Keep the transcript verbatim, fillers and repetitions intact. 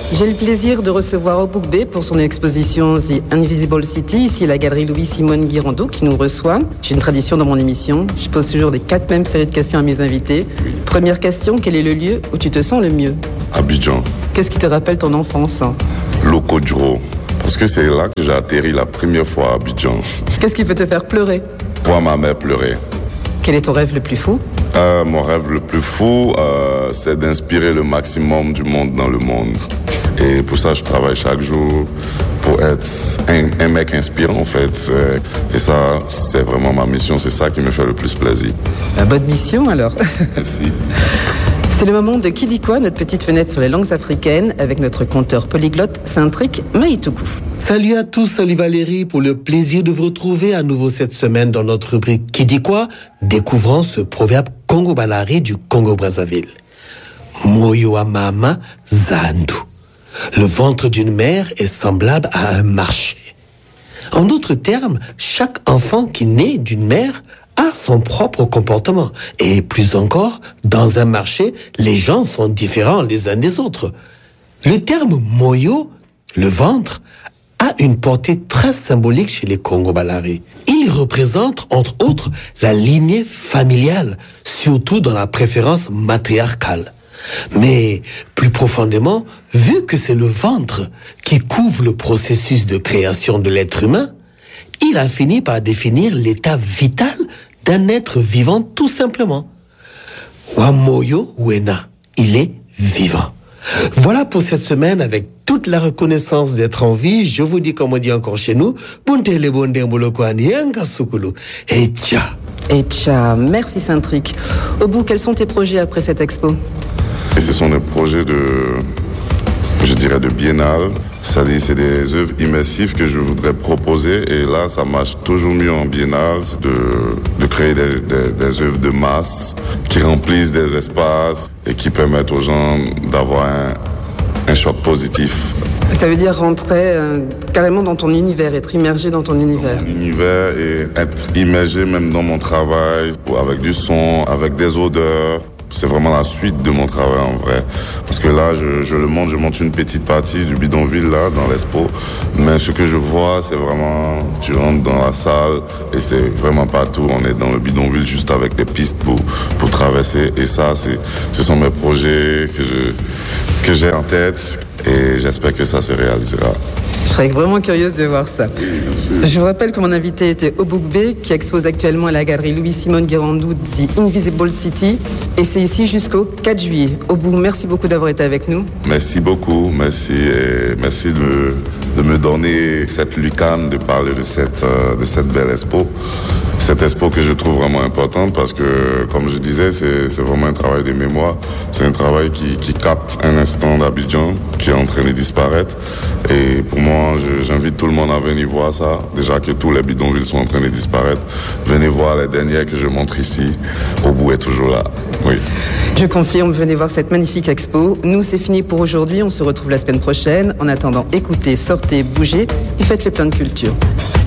J'ai le plaisir de recevoir Obougbe pour son exposition The Invisible City, ici à la galerie Louis-Simone Guirandot qui nous reçoit. J'ai une tradition dans mon émission, je pose toujours les quatre mêmes séries de questions à mes invités. Première question, quel est le lieu où tu te sens le mieux? Abidjan. Qu'est-ce qui te rappelle ton enfance? Locodro, parce que c'est là que j'ai atterri la première fois à Abidjan. Qu'est-ce qui peut te faire pleurer? Voir ma mère pleurer. Quel est ton rêve le plus fou? Euh, mon rêve le plus fou, euh, c'est d'inspirer le maximum du monde dans le monde. Et pour ça, je travaille chaque jour pour être un, un mec inspirant, en fait. Et ça, c'est vraiment ma mission. C'est ça qui me fait le plus plaisir. La bonne mission, alors. Merci. C'est le moment de Qui dit quoi, notre petite fenêtre sur les langues africaines, avec notre conteur polyglotte, Centric Maïtoukou. Salut à tous, salut Valérie, pour le plaisir de vous retrouver à nouveau cette semaine dans notre rubrique Qui dit quoi, découvrant ce proverbe congo-balari du Congo-Brazzaville. Moyo amama zandu. Le ventre d'une mère est semblable à un marché. En d'autres termes, chaque enfant qui naît d'une mère a son propre comportement. Et plus encore, dans un marché, les gens sont différents les uns des autres. Le terme moyo, le ventre, a une portée très symbolique chez les Congo-Balari. Il représente, entre autres, la lignée familiale, surtout dans la préférence matriarcale. Mais plus profondément, vu que c'est le ventre qui couvre le processus de création de l'être humain, il a fini par définir l'état vital d'un être vivant tout simplement. Wamoyo Wena, il est vivant. Voilà pour cette semaine, avec toute la reconnaissance d'être en vie, je vous dis comme on dit encore chez nous, Buntele bonde mbolokwani yanga sukulu. Et tcha. Et tcha, merci Centric. Au bout, quels sont tes projets après cette expo? Et ce sont des projets de, je dirais, de biennale. C'est-à-dire, c'est des œuvres immersives que je voudrais proposer. Et là, ça marche toujours mieux en biennale, c'est de, de créer des, des, des œuvres de masse qui remplissent des espaces et qui permettent aux gens d'avoir un, un choc positif. Ça veut dire rentrer euh, carrément dans ton univers, être immergé dans ton univers. Dans mon univers et être immergé même dans mon travail, avec du son, avec des odeurs. C'est vraiment la suite de mon travail en vrai. Parce que là, je, je le montre, je montre une petite partie du bidonville là, dans l'expo. Mais ce que je vois, c'est vraiment, tu rentres dans la salle et c'est vraiment partout. On est dans le bidonville juste avec des pistes pour, pour traverser. Et ça, c'est, ce sont mes projets que je, que j'ai en tête. Et j'espère que ça se réalisera. Je serais vraiment curieuse de voir ça. Je vous rappelle que mon invité était Obougbe, qui expose actuellement à la galerie Louis-Simone Guirandot The Invisible City. Et c'est ici jusqu'au quatre juillet. Obou, merci beaucoup d'avoir été avec nous. Merci beaucoup, merci. Et merci de me, de me donner cette lucane de parler de cette, de cette belle expo. Cette expo que je trouve vraiment importante parce que, comme je disais, c'est, c'est vraiment un travail de mémoire. C'est un travail qui, qui capte un instant d'Abidjan qui est en train de disparaître. Et pour moi, je, j'invite tout le monde à venir voir ça. Déjà que tous les bidonvilles sont en train de disparaître. Venez voir les dernières que je montre ici. Obou est toujours là. Oui. Je confirme, venez voir cette magnifique expo. Nous, c'est fini pour aujourd'hui. On se retrouve la semaine prochaine. En attendant, écoutez, sortez, bougez et faites le plein de culture.